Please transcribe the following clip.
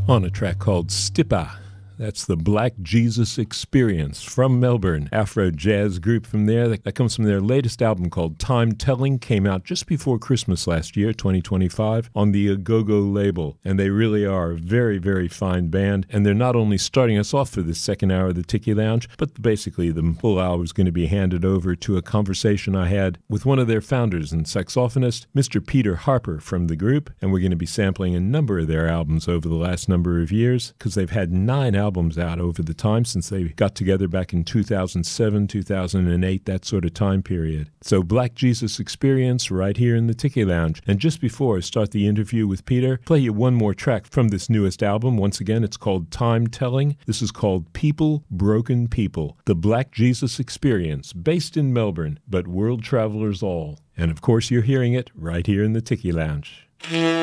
on a track called Stipa. That's the Black Jesus Experience from Melbourne, Afro jazz group from there. That comes from their latest album called Time Telling, came out just before Christmas last year, 2025, on the Agogo label. And they really are a very, very fine band. And they're not only starting us off for this second hour of the Tiki Lounge, but basically the full hour is going to be handed over to a conversation I had with one of their founders and saxophonist, Mr. Peter Harper from the group. And we're going to be sampling a number of their albums over the last number of years, because they've had 9 albums out over the time since they got together back in 2007, 2008, that sort of time period. So Black Jesus Experience right here in the Tiki Lounge. And just before I start the interview with Peter, play you one more track from this newest album. Once again, it's called Time Telling. This is called People, Broken People, the Black Jesus Experience, based in Melbourne, but world travelers all. And of course, you're hearing it right here in the Tiki Lounge.